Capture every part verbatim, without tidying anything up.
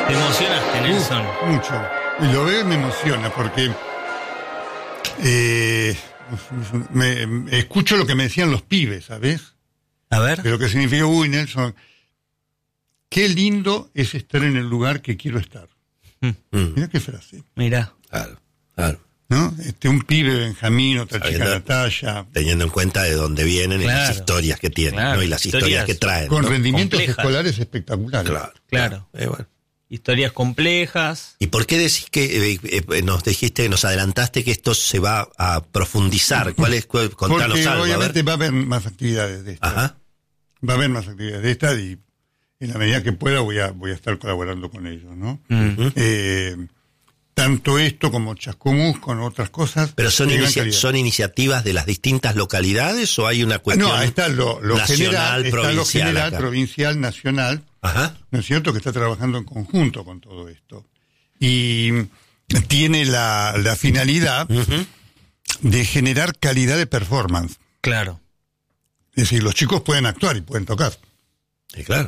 Te emocionaste, Nelson. Uf, mucho. Y lo veo y me emociona porque eh, me, me escucho lo que me decían los pibes, ¿sabes? A ver. De lo que significa, uy, Nelson, qué lindo es estar en el lugar que quiero estar. Mm. Mirá qué frase. Mirá. Claro, claro. ¿No? Este, un pibe Benjamín, otra Sabiendo, chica Natalia. Teniendo en cuenta de dónde vienen Claro, y las historias que tienen, claro, ¿no? Y las historias, historias que traen. Con ¿no? rendimientos complejas. escolares espectaculares. Claro, Claro. claro. Eh, bueno. Historias complejas. ¿Y por qué decís que eh, eh, nos dijiste, nos adelantaste que esto se va a profundizar? ¿Cuál es? Cuál, contanos Porque algo. obviamente a ver. va a haber más actividades de estas. Ajá. Va a haber más actividades de estas y en la medida que pueda voy a voy a estar colaborando con ellos, ¿no? Mm. Eh, tanto esto como Chascomús, con otras cosas. ¿Pero son, de gran inicia- calidad. son iniciativas de las distintas localidades o hay una cuestión No, está lo, lo nacional, general, está lo provincial general, acá? provincial, nacional, Ajá. ¿no es cierto? Que está trabajando en conjunto con todo esto. Y tiene la, la finalidad Ujú. de generar calidad de performance. Claro. Es decir, los chicos pueden actuar y pueden tocar. Sí, claro.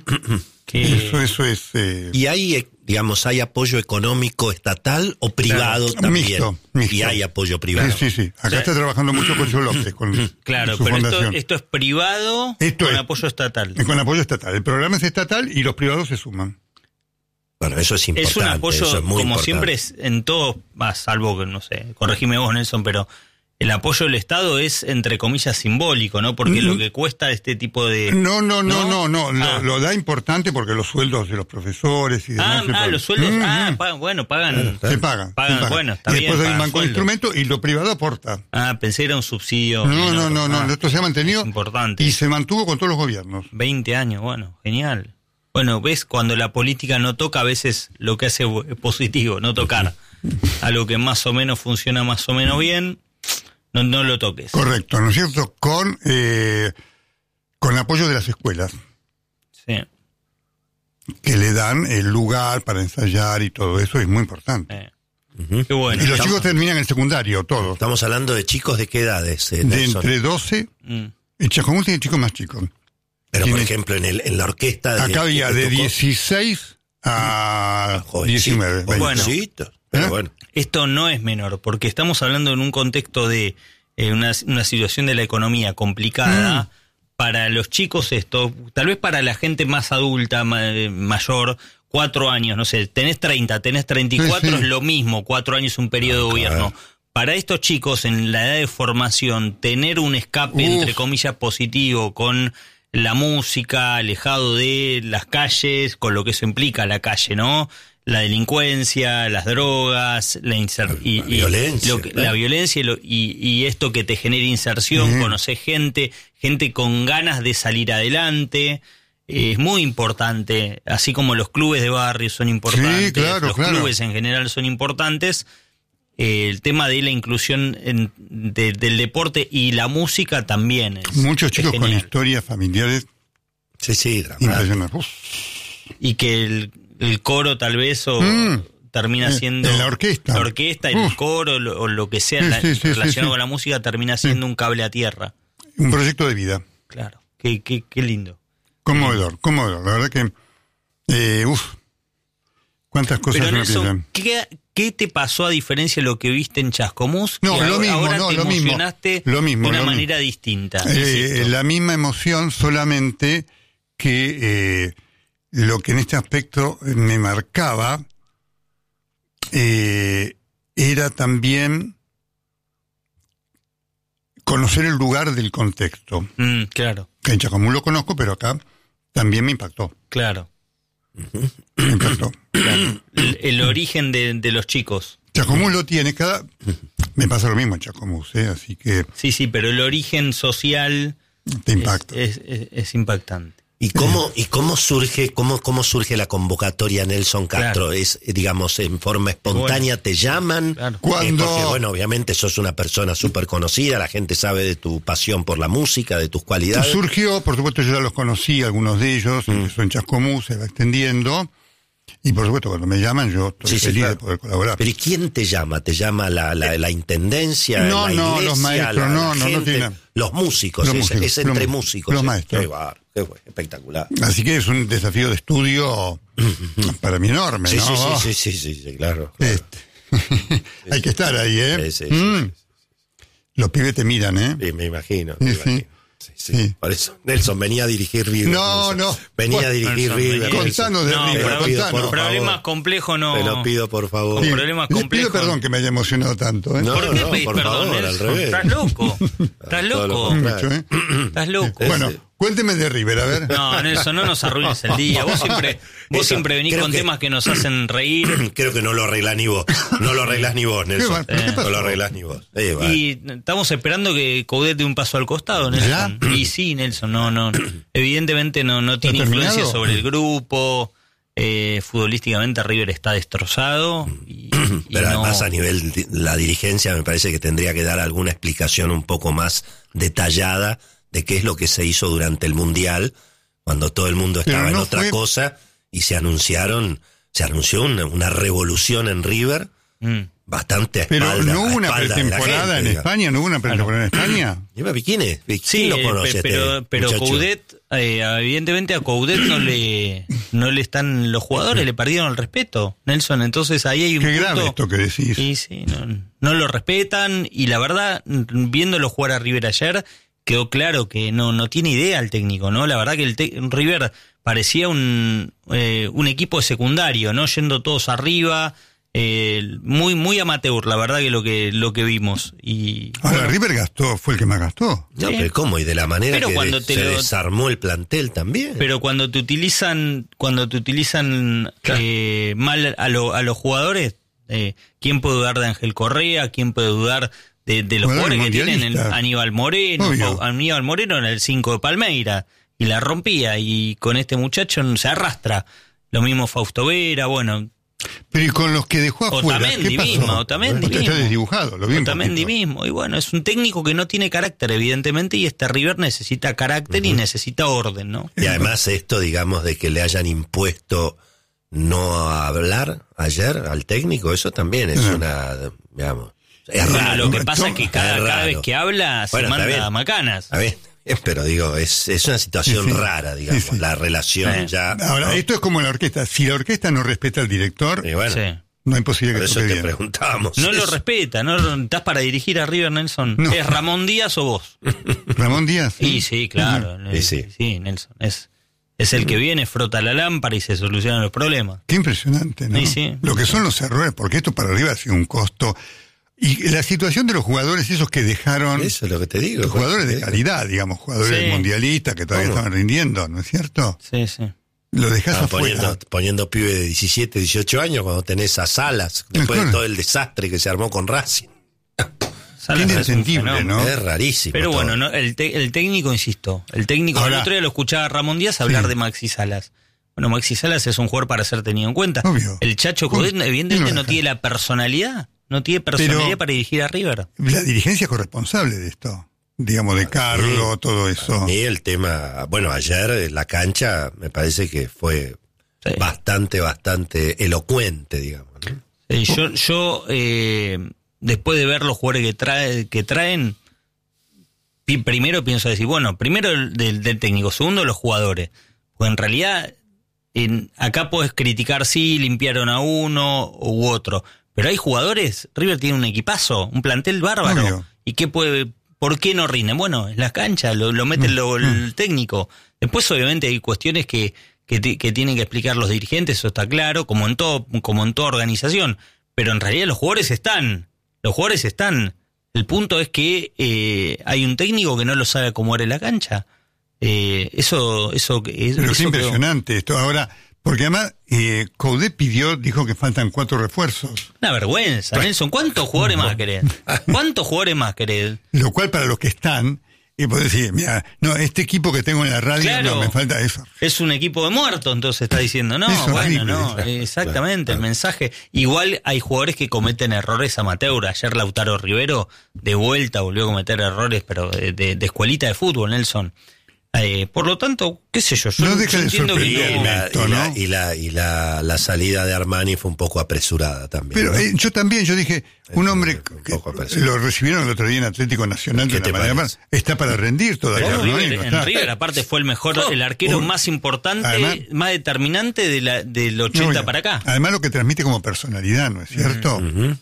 Que... Eso, eso es... eh, ¿Y hay, eh, digamos, hay apoyo económico estatal o privado Claro. también? Mixto, mixto. Y hay apoyo privado. Sí, sí, sí. Acá O sea, está trabajando mucho con Joe López, con Claro, su pero esto, fundación. esto es privado Esto con es- apoyo estatal. Con apoyo estatal. El programa es estatal y los privados se suman. Bueno, eso es importante. Es un apoyo, eso es muy como importante. siempre, es en todo, más salvo que, no sé, corregime vos, Nelson, pero el apoyo del Estado es, entre comillas, simbólico, ¿no? Porque Mm. lo que cuesta este tipo de... No, no, no, no, no. Lo, Ah. lo da importante porque los sueldos de los profesores y Ah, demás. se ah, pagan. los sueldos, Mm, ah, mm. pagan, bueno, pagan... Se pagan. Pagan, se pagan. bueno, está y después bien, hay un pagan banco de sueldo. instrumentos y lo privado aporta. Ah, pensé que era un subsidio. No, menor. no, no, no. Ah, Esto se ha mantenido es importante. y se mantuvo con todos los gobiernos. veinte años, bueno, genial. Bueno, ves, cuando la política no toca, a veces lo que hace es positivo, no tocar. Algo que más o menos funciona más o menos bien, no, no lo toques. Correcto, ¿no es cierto? Con, eh, con apoyo de las escuelas, Sí, que le dan el lugar para ensayar y todo eso, es muy importante. eh. Ujú. Qué bueno. y los Estamos- chicos terminan el secundario, todos. Estamos hablando de chicos de qué edades, eh, De Nelson? entre doce, Mm. el Chascomús tiene chicos más chicos. Pero, por tiene- ejemplo, en, el, en la orquesta... De, Acá había que de tocó- dieciséis a Ah, jovencito, diecinueve, veinte. Bueno. jovencitos, pero ¿Eh? bueno. Esto no es menor, porque estamos hablando en un contexto de eh, una, una situación de la economía complicada. Mm. Para los chicos esto, tal vez para la gente más adulta, ma- eh, mayor, cuatro años, no sé, tenés treinta, tenés treinta y cuatro, Sí, sí. es lo mismo, cuatro años es un periodo de Ah, gobierno. claro. Para estos chicos en la edad de formación, tener un escape, Uf. entre comillas, positivo con la música, alejado de las calles, con lo que eso implica la calle, ¿no? La delincuencia, las drogas, la, inser- y, La y violencia, lo que- claro. la violencia y, lo- y, y esto que te genera inserción, Ujú. conocer gente, gente con ganas de salir adelante, eh, es muy importante, así como los clubes de barrio son importantes, Sí, claro, los claro. clubes en general son importantes, eh, el tema de la inclusión en- de- del deporte y la música también es, Muchos es chicos con genial. historias familiares Sí, sí, dramático. impresionantes. Uf. Y que el, el coro tal vez o Mm. termina Eh, siendo en la orquesta. la orquesta, el Uf. coro lo- o lo que sea Sí, la- sí, sí, relacionado sí, sí. con la música termina siendo un cable a tierra. Un proyecto de vida. Claro, qué, qué, qué lindo. Conmovedor, conmovedor. La verdad que, eh, uff, cuántas cosas Pero uno Nelson, piensa. ¿qué, ¿qué te pasó a diferencia de lo que viste en Chascomús? No, que lo ahora- mismo, ahora no, te lo mismo, emocionaste lo mismo, de una lo mismo. manera distinta. Eh, insisto. la misma emoción, solamente que eh, lo que en este aspecto me marcaba eh, era también conocer el lugar del contexto. Mm, claro, Que en Chascomús lo conozco, pero acá también me impactó. claro. Me impactó. El, el origen de, de los chicos. Chascomús lo tiene, cada... Me pasa lo mismo en Chascomús, ¿eh? Así que Sí, sí, pero el origen social te es, impacta. es, es- es impactante. ¿Y cómo, y cómo surge, cómo, cómo surge la convocatoria Nelson Castro? Claro. Es, eh, digamos, en forma espontánea, te llaman. Claro. Eh, Cuando- porque, bueno, obviamente sos una persona súper conocida, la gente sabe de tu pasión por la música, de tus cualidades. Surgió, por supuesto, yo ya los conocí, algunos de ellos, Mm. empezó en Chascomús, se va extendiendo, y por supuesto, cuando me llaman, yo estoy Sí, sí, feliz claro. de poder colaborar. Pero ¿y quién te llama? ¿Te llama la, la, la intendencia, No, la no, iglesia, los maestros, la, no, la no, no gente? tiene nada. Los músicos, Los es, músicos, es entre los- músicos. los es- maestros. qué bárbaro. qué fue, espectacular. Así que es un desafío de estudio para mí enorme, Sí, ¿no? sí, sí, sí, sí, sí, sí, claro. claro. Este. Hay que estar ahí, ¿eh? Sí, sí, sí, Mm. sí, sí, sí. Los pibes te miran, ¿eh? Sí, me imagino, Sí, me sí. imagino. Sí, sí. Sí. Por eso, Nelson venía a dirigir River. No, Nelson. no. Venía Bueno, a dirigir Nelson, River. venía- Contanos de No, River, pero- pido, contanos. por Problemas favor. complejos no. Te lo pido, por favor. Sí. problemas Les complejos. pido perdón que me haya emocionado tanto, ¿eh? No, ¿Por qué no, pedís por perdón, favor, al Nelson? revés. Estás loco. Estás Todo lo loco. contrario. Mucho, ¿eh? Estás loco. Bueno, Ese- cuénteme de River, a ver. No, Nelson, no nos arruines el día. Vos siempre, vos Eso, siempre venís creo con que- temas que nos hacen reír. Creo que no lo arreglás ni vos. No lo arreglás ni vos, Nelson. ¿Qué va- qué pasó? No lo arreglás ni vos. Eh, vale. Y estamos esperando que Coudet dé un paso al costado, Nelson. Y sí, Nelson, no, no. Evidentemente no, no tiene terminado? influencia sobre el grupo. Eh, futbolísticamente River está destrozado. Y, y Pero no- además a nivel de la dirigencia me parece que tendría que dar alguna explicación un poco más detallada de qué es lo que se hizo durante el Mundial, cuando todo el mundo Pero estaba en no otra fue- cosa y se anunciaron, se anunció una, una revolución en River Mm. bastante a Pero espalda- no hubo a una espalda de la pretemporada gente, en digamos. España, no hubo una pretemporada en España. ¿Y papi, ¿quién es? ¿Quién Sí, lo eh, conoce pe- pero, este pero muchacho? Coudet, eh, evidentemente a Coudet no le, no le están, los jugadores le perdieron el respeto, Nelson, entonces ahí hay un Qué punto. grave esto que decís. Sí, sí, no, no lo respetan y la verdad, viéndolo jugar a River ayer, quedó claro que no, no tiene idea el técnico, ¿no? La verdad que el te- River parecía un, eh, un equipo de secundario, ¿no? Yendo todos arriba, eh, muy, muy amateur, la verdad que lo que, lo que vimos. Y Ahora, bueno, River gastó, fue el que más gastó. No, Sí. pero ¿cómo? Y de la manera Pero que cuando de- te se lo- desarmó el plantel también. Pero cuando te utilizan, cuando te utilizan eh, mal a, lo- a los jugadores, eh, ¿quién puede dudar de Ángel Correa? ¿Quién puede dudar de, de los Jugadores jugadores que tienen el mundialistas. Aníbal Moreno? Obvio. Pau- Aníbal Moreno era el cinco de Palmeira y la rompía, y con este muchacho se arrastra. Lo mismo Fausto Vera, bueno, Pero y con los que dejó afuera, Otamendi ¿qué pasó? mismo, Otamendi Usted está mismo. desdibujado, lo vi un Otamendi poquito. mismo. Y bueno, es un técnico que no tiene carácter, evidentemente, y este River necesita carácter y necesita orden, ¿no? Y además esto, digamos, de que le hayan impuesto no a hablar ayer al técnico, eso también es Ajá. una, digamos, es Bueno, raro. lo que pasa es que cada, Es cada raro. vez que habla se Bueno, está manda bien. macanas. A ver, pero digo, es, es una situación Sí, sí. rara, digamos, Sí, sí. la relación Eh. ya. Ahora, ¿no? esto es como la orquesta. Si la orquesta no respeta al director, Y bueno, Sí. no hay posibilidad por que eso toque te bien. preguntábamos. No lo eso. respeta, no lo- estás para dirigir a River, Nelson. No. ¿Es Ramón Díaz o vos? Ramón Díaz. Sí, sí, claro. Sí, Eh, sí. sí, Nelson. Es, es el que viene, frota la lámpara y se solucionan los problemas. Qué impresionante, ¿no? Sí, sí. Lo que son los errores, porque esto para arriba ha sido un costo. Y la situación de los jugadores, esos que dejaron, Eso es lo que te digo. jugadores de ¿eh? calidad, digamos, jugadores Sí. mundialistas que todavía ¿Cómo? estaban rindiendo, ¿no es cierto? Sí, sí. Lo dejas Ah, afuera. poniendo, poniendo pibe de diecisiete, dieciocho años cuando tenés a Salas, después Claro. de todo el desastre que se armó con Racing. Salas Qué es un inentendible, fenómeno. ¿no? Es rarísimo. Pero todo. bueno, no, el, te- el técnico, insisto, el técnico, Ahora- el otro día lo escuchaba a Ramón Díaz hablar Sí. de Maxi Salas. Bueno, Maxi Salas es un jugador para ser tenido en cuenta. Obvio. El Chacho ¿Cómo? Coudet evidentemente ¿Quién lo no deja? tiene la personalidad, no tiene personalidad Pero- para dirigir a River. La dirigencia es corresponsable de esto, digamos, de cargo, todo eso. Y el tema, bueno, ayer en la cancha me parece que fue Sí. bastante, bastante elocuente, digamos. ¿no? Eh, yo, yo eh, después de ver los jugadores que, trae, que traen, pi- primero pienso decir, bueno, primero el del, del técnico, segundo los jugadores. Pues en realidad, en, acá puedes criticar si limpiaron a uno u otro, pero hay jugadores, River tiene un equipazo, un plantel bárbaro. Obvio. ¿Y qué puede, por qué no rinden? Bueno, en las canchas, lo, lo mete lo- el técnico. Después obviamente hay cuestiones que, que, ti- que tienen que explicar los dirigentes, eso está claro, como en todo, como en toda organización. Pero en realidad los jugadores están, los jugadores están. El punto es que eh, hay un técnico que no lo sabe acomodar en la cancha. Eh, eso, eso, es, Pero eso qué quedó- impresionante esto. Ahora, porque además, eh, Coudet pidió, dijo que faltan cuatro refuerzos. Una vergüenza, Nelson. ¿Cuántos jugadores más querés? ¿Cuántos jugadores más querés? Lo cual para los que están, y podés decir, mira, no, este equipo que tengo en la radio, Claro. no, me falta eso. Es un equipo de muertos, entonces está diciendo, no, Es bueno, horrible, no, claro, exactamente, claro. el mensaje. Igual hay jugadores que cometen errores amateur. Ayer Lautaro Rivero, de vuelta, volvió a cometer errores, pero de, de, de escuelita de fútbol, Nelson. Eh, por lo tanto, qué sé yo, yo, no deja yo de entiendo que Y, no, y la, y, ¿no? la, y, la, y la, la salida de Armani fue un poco apresurada también. Pero ¿no? eh, yo también, yo dije, un hombre un que poco apresurado. lo recibieron el otro día en Atlético Nacional ¿Qué de te una manera parece? más, está para rendir todavía. Pero ¿no? River, Y no en está. River aparte fue el mejor, el arquero un- más importante, además- más determinante de la, del ochenta Bueno, para acá. Además lo que transmite como personalidad, ¿no es cierto? Ujú.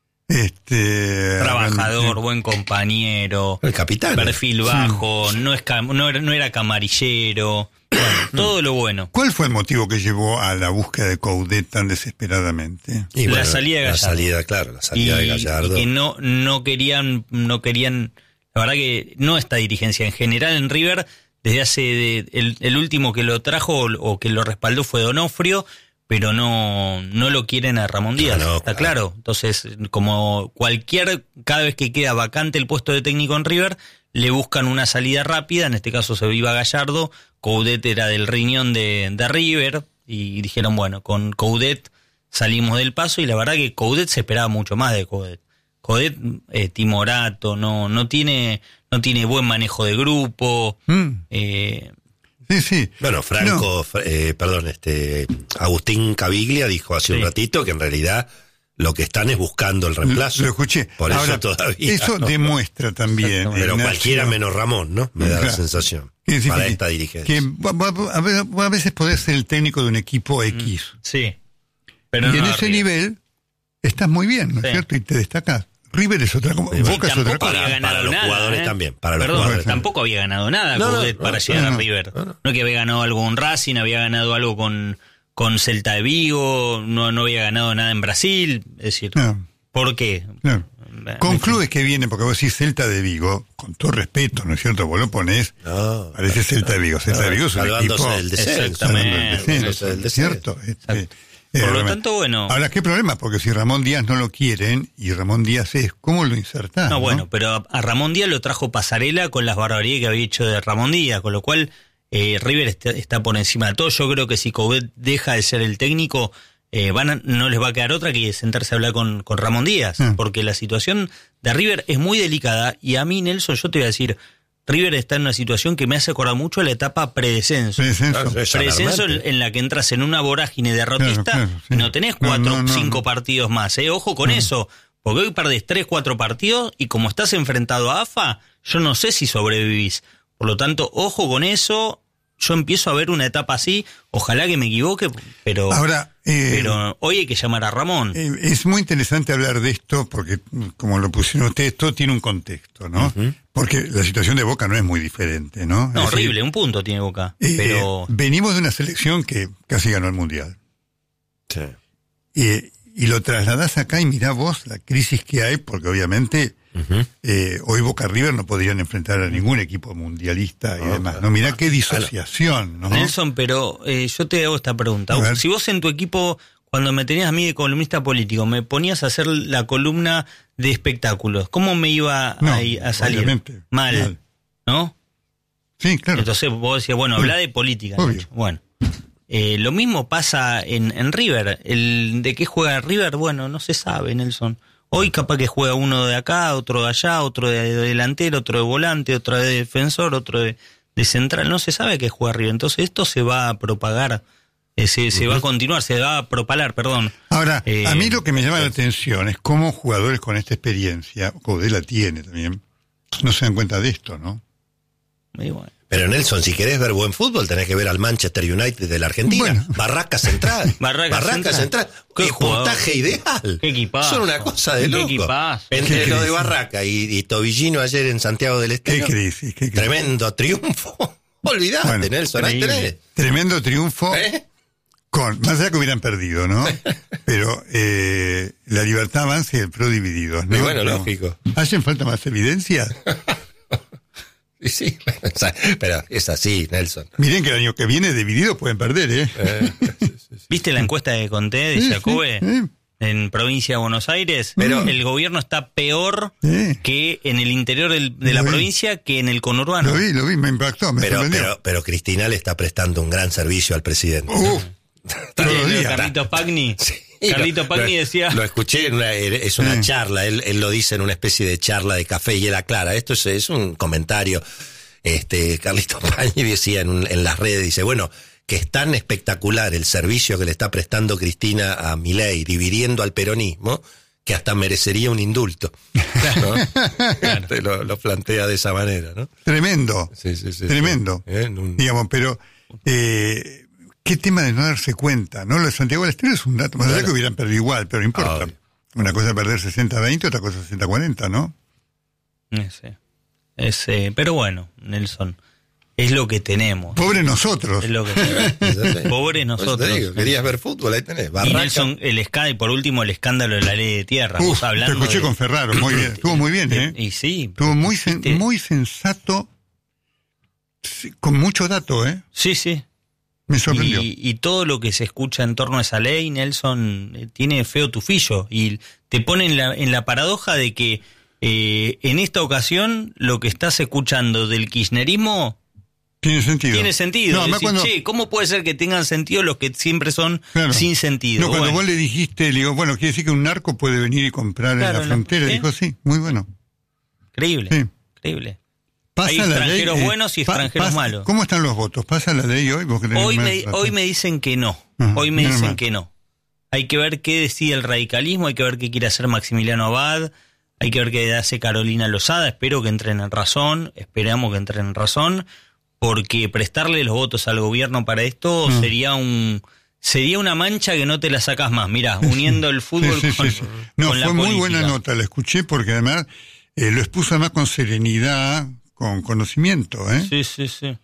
Este Trabajador, realmente- buen compañero, El capitán. perfil bajo, no, es cam- no, era, no era camarillero, bueno, todo lo bueno. ¿Cuál fue el motivo que llevó a la búsqueda de Coudet tan desesperadamente? Y La salida de La Gallardo. salida, claro, la Y, salida de Gallardo. y que no, no querían, no querían, la verdad que no esta dirigencia, en general en River, desde hace, de- el, el último que lo trajo o, o que lo respaldó fue Donofrio, pero no, no lo quieren a Ramón Díaz, No, no, está claro. claro. Entonces, como cualquier, cada vez que queda vacante el puesto de técnico en River, le buscan una salida rápida, en este caso se iba Gallardo, Coudet era del riñón de, de River, y dijeron, bueno, con Coudet salimos del paso, y la verdad que Coudet se esperaba mucho más de Coudet. Coudet, eh, timorato, no, no tiene, no tiene buen manejo de grupo, Mm, eh, sí, sí. Bueno, Franco, Fr- eh, perdón, este Agustín Caviglia dijo hace un Sí. ratito que en realidad lo que están es buscando el reemplazo. Lo escuché. Por eso Ahora, todavía. eso ¿no? demuestra también. Exactamente. Pero Ignacio, cualquiera menos Ramón, ¿no? Me da la Claro. sensación. que es Para difícil, esta dirigencia. que va- va- a ve- a veces podés ser el técnico de un equipo X. sí. Pero y no en de ese River. nivel estás muy bien, ¿no es Sí. cierto? Y te destacás. River es otra cosa, Y Boca es otra tampoco cosa. había ganado Para los nada, jugadores ¿eh? también, para los Perdón, jugadores tampoco había ganado nada No, no, Coudet no, para no, llegar no, a no. River. No, no. No que había ganado algo con Racing, había ganado algo con, con Celta de Vigo, no, no había ganado nada en Brasil. Es decir, No, ¿por qué? claro. Eh, Con clubes que vienen, porque vos decís Celta de Vigo, con todo respeto, ¿no es cierto? Vos lo ponés, No, parece Celta de Vigo. Celta de Vigo es un salvándose equipo... del descenso. Exactamente. salvando el descenso, Salvándose del ¿no es descenso. cierto? Este, Exacto. eh, Por lo realmente. tanto, bueno. Ahora, ¿qué problema? Porque si Ramón Díaz no lo quieren, y Ramón Díaz es, ¿cómo lo insertás? No, no? bueno, pero a, a Ramón Díaz lo trajo Pasarela con las barbaridades que había hecho de Ramón Díaz, con lo cual eh, River está, está por encima de todo. Yo creo que si Coudet deja de ser el técnico, eh, van a- no les va a quedar otra que sentarse a hablar con, con Ramón Díaz, Mm. porque la situación de River es muy delicada, y a mí, Nelson, yo te voy a decir, River está en una situación que me hace acordar mucho a la etapa predescenso. Predescenso. Claro, es Predescenso en, alarmante. en la que entras en una vorágine derrotista, Claro, claro, sí. y no tenés No, cuatro o no, no, cinco no. partidos más, ¿eh? Ojo con eso, porque hoy perdés tres, cuatro partidos, y como estás enfrentado a A F A, yo no sé si sobrevivís. Por lo tanto, ojo con eso, yo empiezo a ver una etapa así, ojalá que me equivoque, pero, Ahora, eh, pero hoy hay que llamar a Ramón. eh, es muy interesante hablar de esto, porque, como lo pusieron ustedes, todo tiene un contexto, ¿no? Porque la situación de Boca no es muy diferente, ¿no? no, Es decir, horrible, un punto tiene Boca, eh, pero... venimos de una selección que casi ganó el Mundial. Sí. Y, y lo trasladás acá y mirá vos la crisis que hay, porque obviamente Ujú. eh, hoy Boca River no podrían enfrentar a ningún equipo mundialista y No, demás. claro. No, mirá qué disociación, ¿no? Nelson, pero eh, yo te hago esta pregunta. A ver. Si vos en tu equipo, cuando me tenías a mí de columnista político, me ponías a hacer la columna de espectáculos, ¿cómo me iba No, a, a salir? obviamente, Mal, mal. ¿no? Sí, claro. Entonces vos decías, bueno, habla de política. Obvio. Nacho. Bueno, eh, lo mismo pasa en, en River. El ¿De qué juega River? Bueno, no se sabe, Nelson. Hoy capaz que juega uno de acá, otro de allá, otro de delantero, otro de volante, otro de defensor, otro de, de central. No se sabe qué juega River. Entonces esto se va a propagar, eh, se, se va a continuar, se va a propalar, perdón. Ahora, Eh, a mí lo que me llama la atención es cómo jugadores con esta experiencia, Coudet la tiene también, no se dan cuenta de esto, ¿no? Y bueno. Pero Nelson, si querés ver buen fútbol, tenés que ver al Manchester United de la Argentina. Bueno. Barraca Central. Barraca Central. Central. Qué Es jugador. puntaje ideal. Qué equipazo. Son una cosa de Qué loco. equipazo. Entre ¿Qué lo de crees? Barraca y, y Tobillino ayer en Santiago del ¿Qué Estero. crisis? ¿Qué crisis? Tremendo triunfo. Olvidate, Bueno, Nelson. Ahí increíble. tenés. Tremendo triunfo, ¿Eh? con, más allá que hubieran perdido, ¿no? Pero eh, la libertad avanza y el pro divididos, ¿no? Y bueno, Pero, lógico. ¿hacen falta más evidencias? Y sí, o sea, pero es así, Nelson. Miren que el año que viene divididos pueden perder, ¿eh? Eh, ¿Viste la encuesta que conté de Sí, Jacobe? sí, sí. En provincia de Buenos Aires, Pero- el gobierno está peor Sí. que en el interior del- de la Lo vi. provincia que en el conurbano. Lo vi, lo vi, me impactó, me pero, sorprendió. pero, pero Cristina le está prestando un gran servicio al presidente. Uf, todos Eh, los lo de días. Carlitos Pagni. Sí, Carlitos lo- Pagni lo- decía... Lo escuché, en una- es una Sí. charla, él, él lo dice en una especie de charla de café y él aclara, esto es, es un comentario. este Carlito Pañi decía en, en las redes, dice, bueno, que es tan espectacular el servicio que le está prestando Cristina a Milei, dividiendo al peronismo, que hasta merecería un indulto. ¿No? Claro. Lo, lo plantea de esa manera, ¿no? Tremendo. Sí, sí, sí, Tremendo. Sí. ¿Eh? Un... Digamos, pero eh, qué tema de no darse cuenta, ¿no? Lo de Santiago del Estero es un dato, más allá claro. que hubieran perdido igual, pero no importa. Obvio. Una cosa es perder sesenta a veinte, otra cosa es sesenta a cuarenta, ¿no? Sí. Es, eh, pero bueno, Nelson, es lo que tenemos. Pobre nosotros. Es lo que tenemos. Pobre nosotros. Te digo, querías ver fútbol, ahí tenés. Barraca. Y Nelson, el escándalo, y por último el escándalo de la ley de tierra. Uf, hablando te escuché de... con Ferraro, muy bien. Estuvo muy bien, ¿eh? Y sí. Estuvo muy, sen, muy sensato, con mucho dato, ¿eh? Sí, sí. Me sorprendió. Y, y todo lo que se escucha en torno a esa ley, Nelson, tiene feo tufillo. Y te pone en la, en la paradoja de que eh, en esta ocasión lo que estás escuchando del kirchnerismo tiene sentido. Tiene sentido. No, decir, cuando... che, ¿cómo puede ser que tengan sentido los que siempre son claro. sin sentido? No, cuando bueno. vos le dijiste, le digo, bueno, quiere decir que un narco puede venir y comprar claro, en la frontera. ¿Sí? Dijo, sí, muy bueno. Increíble, sí. increíble. Pasa Hay la extranjeros ley, buenos y eh, extranjeros pasa, malos. ¿Cómo están los votos? ¿Pasa la ley hoy? ¿Vos Hoy me, hoy me dicen que no. Ajá, hoy me dicen mal. que no. Hay que ver qué decide el radicalismo, hay que ver qué quiere hacer Maximiliano Abad, hay que ver qué hace Carolina Lozada. Espero que entren en razón, esperamos que entren en razón, porque prestarle los votos al gobierno para esto uh-huh. sería un sería una mancha que no te la sacás más. Mirá, uniendo el fútbol sí, sí, con, sí, sí. No, con la fue muy política. buena nota, la escuché porque además eh, lo expuso además con serenidad, con conocimiento, ¿eh? Sí, sí, sí.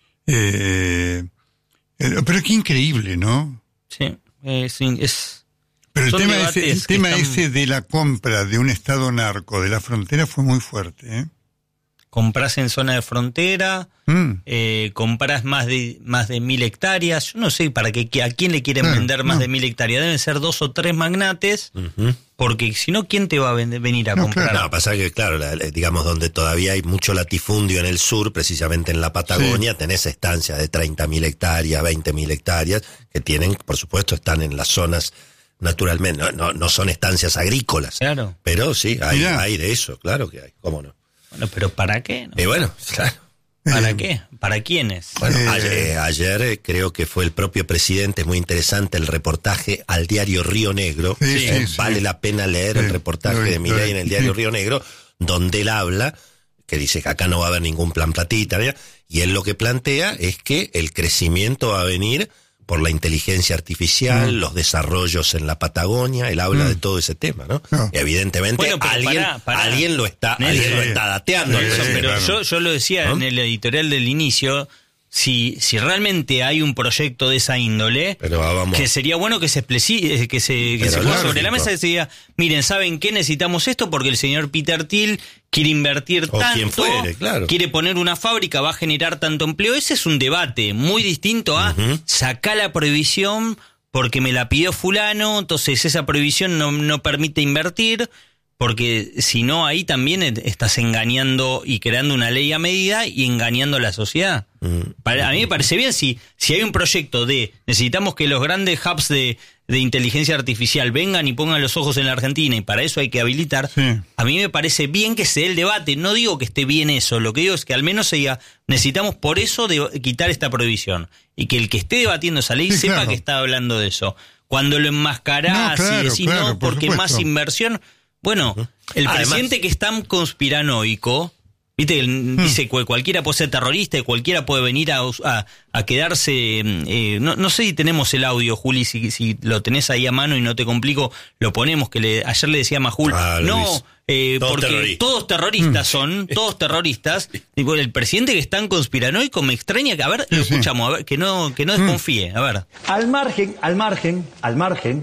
Eh, eh, pero qué increíble, ¿no? Sí, eh, sí es... Pero el tema, ese, el tema están... ese de la compra de un estado narco de la frontera fue muy fuerte, ¿eh? Compras en zona de frontera, mm. eh, compras más de más de mil hectáreas. Yo no sé para qué, a quién le quieren claro, vender más no. de mil hectáreas. Deben ser dos o tres magnates, uh-huh. porque si no, ¿quién te va a vender, venir a no, comprar? Claro. No, pasa que, claro, la, digamos, donde todavía hay mucho latifundio en el sur, precisamente en la Patagonia, sí. tenés estancias de treinta mil hectáreas, veinte mil hectáreas, que tienen, por supuesto, están en las zonas... Naturalmente, no, no, no son estancias agrícolas. Claro. Pero sí, hay, hay de eso, claro que hay, ¿cómo no? Bueno, pero ¿para qué? No? Y bueno, claro. ¿Para eh, qué? ¿Para quiénes? Bueno, eh, ayer, ayer eh, creo que fue el propio presidente, es muy interesante el reportaje al diario Río Negro. Sí, eh, sí, vale sí. la pena leer sí, el reportaje sí, de Milei en el diario sí. Río Negro, donde él habla, que dice que acá no va a haber ningún plan platita, ¿verdad? Y él lo que plantea es que el crecimiento va a venir por la inteligencia artificial, mm. los desarrollos en la Patagonia, él habla mm. de todo ese tema, ¿no? no. Y evidentemente bueno, alguien, pará, pará. alguien lo está, Nelson, alguien lo está dateando. Sí, eso, sí, pero claro. yo, yo lo decía ¿no? en el editorial del inicio, si, si realmente hay un proyecto de esa índole, pero vamos. que sería bueno que se explique, que se, que se ponga sobre la mesa y se diga, miren, ¿saben qué? Necesitamos esto porque el señor Peter Thiel quiere invertir o tanto, quien fuere, claro. quiere poner una fábrica, va a generar tanto empleo. Ese es un debate muy distinto a uh-huh. sacar la prohibición porque me la pidió fulano, entonces esa prohibición no, no permite invertir, porque si no ahí también estás engañando y creando una ley a medida y engañando a la sociedad. Uh-huh. Para, a mí me parece bien si, si hay un proyecto de necesitamos que los grandes hubs de de inteligencia artificial vengan y pongan los ojos en la Argentina y para eso hay que habilitar, sí. a mí me parece bien que se dé el debate, no digo que esté bien eso, lo que digo es que al menos se diga, necesitamos por eso de quitar esta prohibición y que el que esté debatiendo esa ley sí, sepa claro. que está hablando de eso. Cuando lo enmascarás no, claro, y decís claro, no, porque por más inversión, bueno, el Además, presidente que es tan conspiranoico, viste, hmm. dice que cualquiera puede ser terrorista y cualquiera puede venir a, a, a quedarse. Eh, no, no sé si tenemos el audio, Juli, si, si lo tenés ahí a mano y no te complico, lo ponemos. Que le, ayer le decía a Majul, ah, no, eh, todos porque terroristas. todos terroristas son, todos terroristas. Digo, el presidente que es tan conspiranoico me extraña que, a ver, lo escuchamos, a ver, que no, que no desconfíe, a ver. Al margen, al margen, al margen,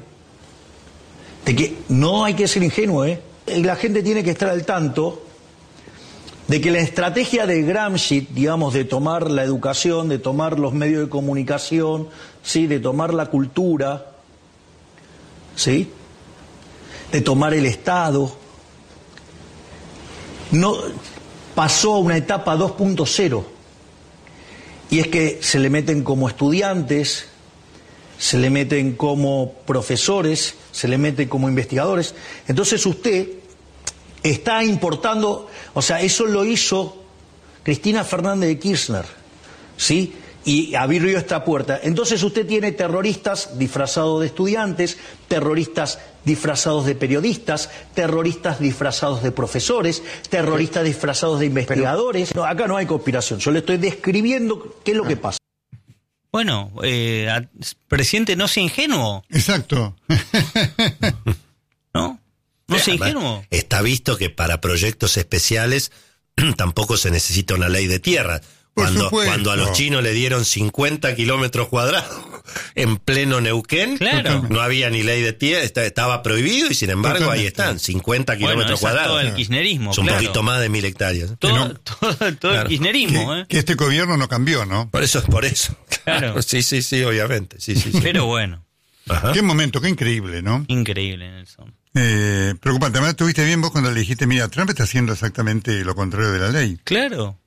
de que no hay que ser ingenuo, ¿eh? La gente tiene que estar al tanto de que la estrategia de Gramsci, digamos, de tomar la educación, de tomar los medios de comunicación, ¿sí? De tomar la cultura, ¿sí? De tomar el Estado, no pasó a una etapa dos punto cero. Y es que se le meten como estudiantes, se le meten como profesores, se le meten como investigadores. Entonces usted está importando, o sea, eso lo hizo Cristina Fernández de Kirchner, ¿sí? Y abrió esta puerta. Entonces usted tiene terroristas disfrazados de estudiantes, terroristas disfrazados de periodistas, terroristas disfrazados de profesores, terroristas disfrazados de investigadores. No, acá no hay conspiración, yo le estoy describiendo qué es lo que pasa. Bueno, eh, presidente, no sea ingenuo. Exacto. ¿No? No sea ingenuo. Está visto que para proyectos especiales tampoco se necesita una ley de tierra. Cuando, cuando a los chinos le dieron cincuenta kilómetros cuadrados en pleno Neuquén, claro, no había ni ley de tierra, estaba prohibido y sin embargo Totalmente. Ahí están, cincuenta kilómetros bueno, cuadrados. Todo el kirchnerismo, es un claro. poquito más de mil hectáreas. Todo, no, todo, todo claro. el kirchnerismo. Que, ¿eh? que este gobierno no cambió, ¿no? Por eso, por eso. Claro. Claro. Sí, sí, sí, obviamente. Sí, sí, sí. Pero bueno. Ajá. Qué momento, qué increíble, ¿no? Increíble, Nelson. Eh, preocupante. Además, tuviste bien vos cuando le dijiste, mira, Trump está haciendo exactamente lo contrario de la ley. Claro.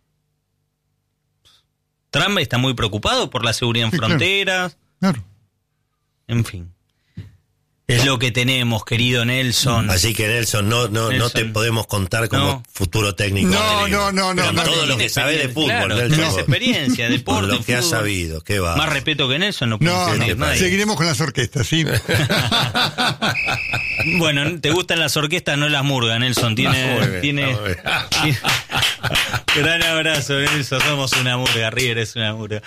Trump está muy preocupado por la seguridad en sí, fronteras. Claro. claro. En fin. Es lo que tenemos, querido Nelson. Así que Nelson, no, no, Nelson. no te podemos contar como no. futuro técnico. No, no, no, no. no todo no, lo que sabes de fútbol, claro, Nelson. Tienes experiencia, deporte, lo que fútbol. has sabido, qué va. Más respeto que Nelson no puede No, tener no, nadie. Seguiremos con las orquestas, sí. Bueno, te gustan las orquestas, no las murgas, Nelson. Tiene, bien, tiene, tiene... Gran abrazo, Nelson. Somos una murga. River es una murga.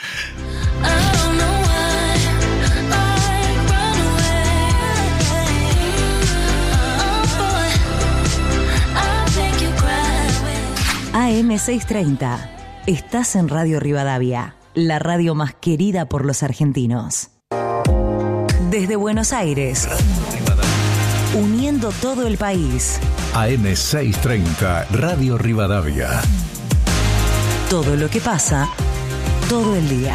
A M seiscientos treinta. Estás en Radio Rivadavia, la radio más querida por los argentinos. Desde Buenos Aires, uniendo todo el país. A M seiscientos treinta, Radio Rivadavia. Todo lo que pasa, todo el día.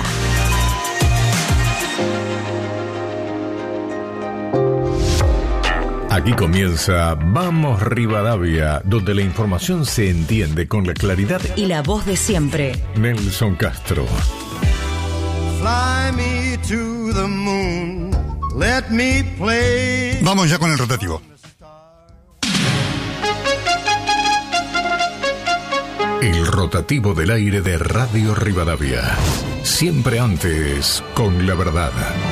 Aquí comienza Vamos Rivadavia, donde la información se entiende con la claridad y la voz de siempre. Nelson Castro. Fly me to the moon, let me play. Vamos ya con el rotativo. El rotativo del aire de Radio Rivadavia. Siempre antes, con la verdad.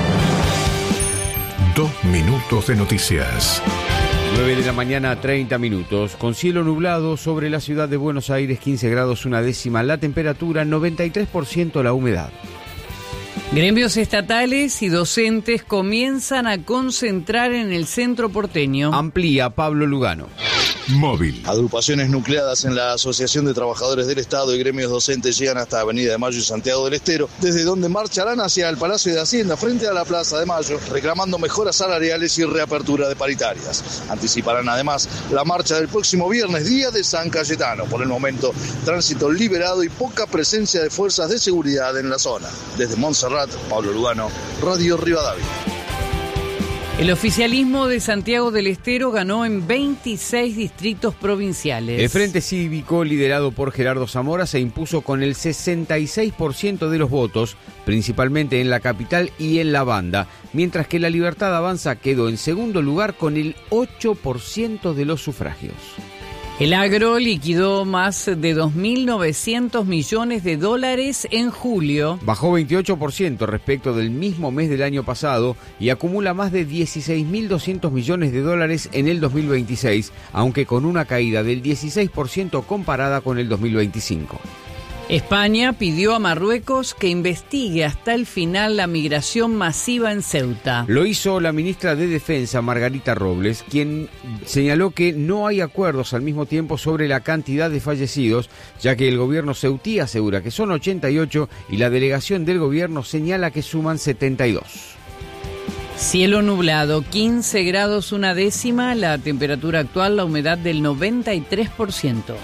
Dos minutos de noticias. nueve de la mañana, treinta minutos. Con cielo nublado sobre la ciudad de Buenos Aires, quince grados una décima la temperatura, noventa y tres por ciento la humedad. Gremios estatales y docentes comienzan a concentrar en el centro porteño. Amplía Pablo Lugano. Móvil. Agrupaciones nucleadas en la Asociación de Trabajadores del Estado y gremios docentes llegan hasta Avenida de Mayo y Santiago del Estero, desde donde marcharán hacia el Palacio de Hacienda, frente a la Plaza de Mayo, reclamando mejoras salariales y reapertura de paritarias. Anticiparán además la marcha del próximo viernes, día de San Cayetano. Por el momento, tránsito liberado y poca presencia de fuerzas de seguridad en la zona. Desde Montserrat, Pablo Lugano, Radio Rivadavia. El oficialismo de Santiago del Estero ganó en veintiséis distritos provinciales. El Frente Cívico, liderado por Gerardo Zamora, se impuso con el sesenta y seis por ciento de los votos, principalmente en la capital y en la banda, mientras que La Libertad Avanza quedó en segundo lugar con el ocho por ciento de los sufragios. El agro liquidó más de dos mil novecientos millones de dólares en julio. Bajó veintiocho por ciento respecto del mismo mes del año pasado y acumula más de dieciséis mil doscientos millones de dólares en el dos mil veintiséis, aunque con una caída del dieciséis por ciento comparada con el dos mil veinticinco. España pidió a Marruecos que investigue hasta el final la migración masiva en Ceuta. Lo hizo la ministra de Defensa, Margarita Robles, quien señaló que no hay acuerdos al mismo tiempo sobre la cantidad de fallecidos, ya que el gobierno ceutí asegura que son ochenta y ocho y la delegación del gobierno señala que suman setenta y dos. Cielo nublado, quince grados una décima, la temperatura actual, la humedad del noventa y tres por ciento.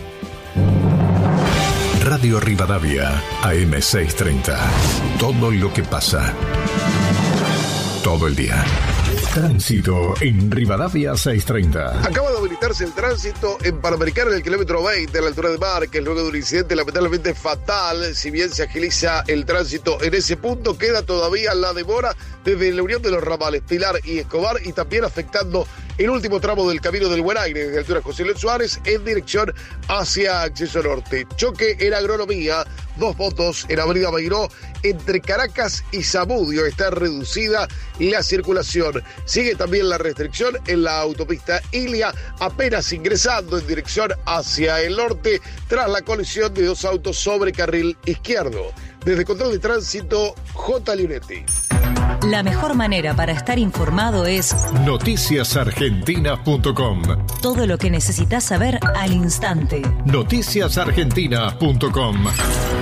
Radio Rivadavia, A M seiscientos treinta. Todo lo que pasa. Todo el día. Tránsito en Rivadavia seiscientos treinta. Acaba de habilitarse el tránsito en Panamericana en el kilómetro veinte a la altura de Márquez, luego de un incidente lamentablemente fatal. Si bien se agiliza el tránsito en ese punto, queda todavía la demora desde la unión de los ramales Pilar y Escobar y también afectando el último tramo del camino del Buen Aire desde la altura José Luis Suárez en dirección hacia Acceso Norte. Choque en Agronomía, dos motos en Avenida Beiró entre Caracas y Zamudio. Está reducida la circulación. Sigue también la restricción en la autopista Ilia, apenas ingresando en dirección hacia el norte tras la colisión de dos autos sobre carril izquierdo. Desde Control de Tránsito, J. Liunetti. La mejor manera para estar informado es noticias argentinas punto com. Todo lo que necesitas saber al instante. noticias argentinas punto com.